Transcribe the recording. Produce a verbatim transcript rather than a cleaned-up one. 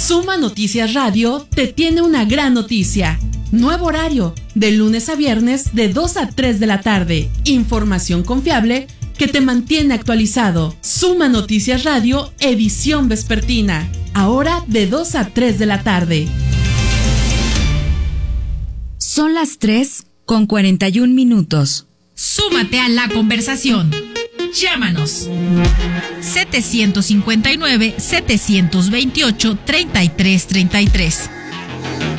Suma Noticias Radio te tiene una gran noticia. Nuevo horario, de lunes a viernes de dos a tres de la tarde. Información confiable que te mantiene actualizado. Suma Noticias Radio, edición vespertina. Ahora de dos a tres de la tarde. Son las tres con cuarenta y un minutos. Súmate a la conversación. Llámanos. setecientos cincuenta y nueve, setecientos veintiocho, treinta y tres treinta y tres.